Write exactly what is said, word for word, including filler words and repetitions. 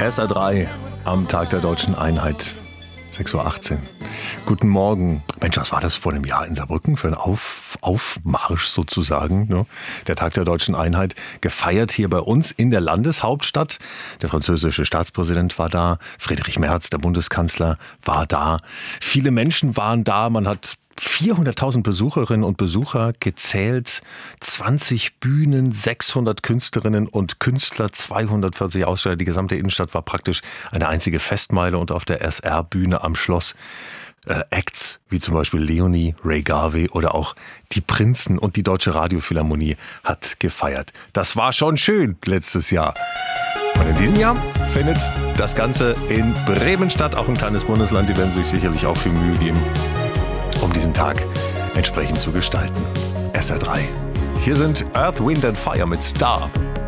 S R drei am Tag der Deutschen Einheit. sechs Uhr achtzehn. Guten Morgen. Mensch, was war das vor einem Jahr in Saarbrücken für ein Auf, Aufmarsch sozusagen? Ne? Der Tag der Deutschen Einheit, gefeiert hier bei uns in der Landeshauptstadt. Der französische Staatspräsident war da, Friedrich Merz, der Bundeskanzler, war da. Viele Menschen waren da, man hat vierhunderttausend Besucherinnen und Besucher gezählt, zwanzig Bühnen, sechshundert Künstlerinnen und Künstler, zweihundertvierzig Aussteller. Die gesamte Innenstadt war praktisch eine einzige Festmeile und auf der S R-Bühne am Schloss äh, Acts wie zum Beispiel Leonie, Ray Garvey oder auch die Prinzen und die Deutsche Radiophilharmonie hat gefeiert. Das war schon schön letztes Jahr. Und in diesem Jahr findet das Ganze in Bremen statt, auch ein kleines Bundesland. Die werden sich sicherlich auch viel Mühe geben, um diesen Tag entsprechend zu gestalten. S R drei. Hier sind Earth, Wind and Fire mit Star.